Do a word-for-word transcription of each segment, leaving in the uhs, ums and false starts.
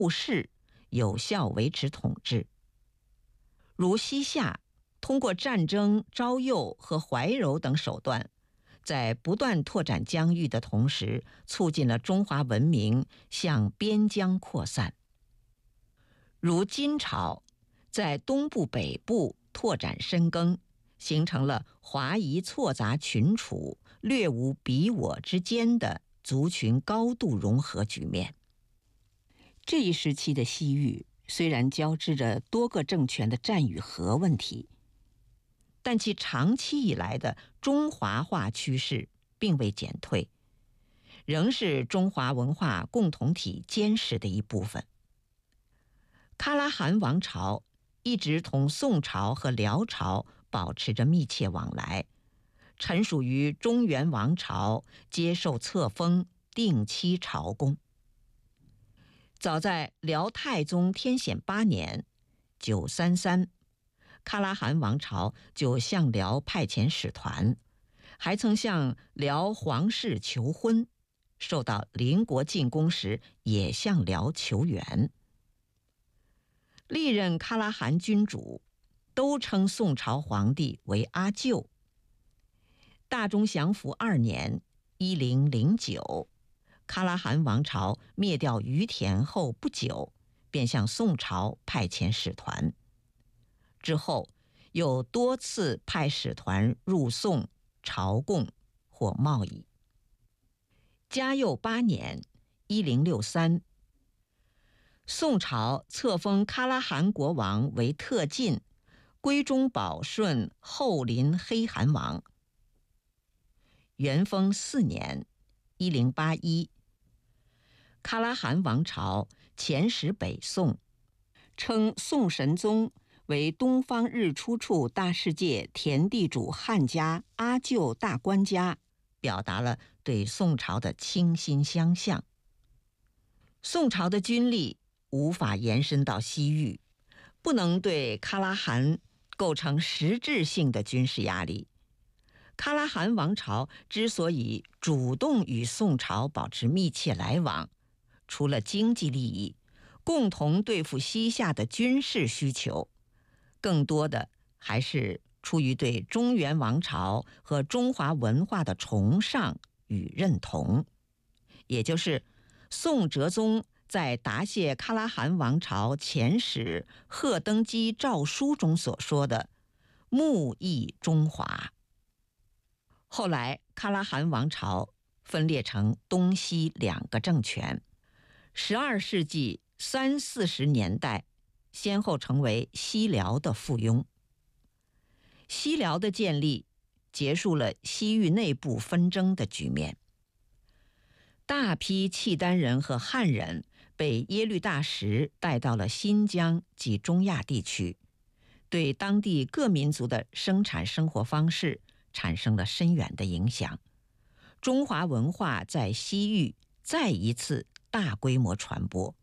护市，有效维持统治。如西夏通过战争、招诱和怀柔等手段，在不断拓展疆域的同时，促进了中华文明向边疆扩散。如金朝在东部、北部拓展深耕，形成了华夷错杂群处、略无彼我之间的族群高度融合局面。这一时期的西域虽然交织着多个政权的战与和问题，但其长期以来的中华化趋势并未减退，仍是中华文化共同体坚实的一部分。喀拉汗王朝一直同宋朝和辽朝保持着密切往来，臣属于中原王朝，接受册封，定期朝贡。早在辽太宗天显八年九三三，喀拉汗王朝就向辽派遣使团，还曾向辽皇室求婚，受到邻国进攻时也向辽求援。历任喀拉汗君主都称宋朝皇帝为阿舅。大中祥符二年一零零九，喀拉汗王朝灭掉于田后不久，便向宋朝派遣使团，之后又多次派使团入宋朝贡或贸易。嘉佑八年一零六三，宋朝册封喀拉汗国王为特进，归中保顺后临黑汗王。元丰四年一零八一，喀拉汗王朝遣使北宋，称宋神宗为东方日出处大世界田地主汉家阿舅大官家，表达了对宋朝的倾心相向。宋朝的军力无法延伸到西域，不能对喀拉汗构成实质性的军事压力。喀拉汗王朝之所以主动与宋朝保持密切来往，除了经济利益，共同对付西夏的军事需求，更多的还是出于对中原王朝和中华文化的崇尚与认同，也就是宋哲宗在答谢喀拉汗王朝遣使贺登基诏书中所说的慕义中华。后来喀拉汗王朝分裂成东西两个政权，十二世纪三四十年代先后成为西辽的附庸。西辽的建立结束了西域内部纷争的局面，大批契丹人和汉人被耶律大石带到了新疆及中亚地区，对当地各民族的生产生活方式产生了深远的影响。中华文化在西域再一次大规模传播。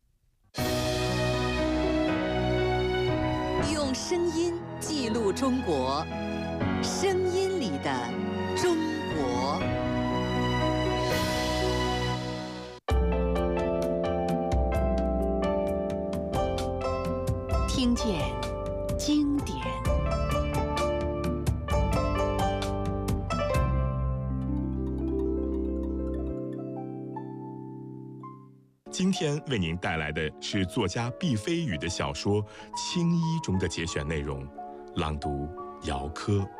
用声音记录中国，声音里的中国。听见经典。 今天为您带来的是作家毕飞宇的小说《青衣》中的节选内容，朗读姚科。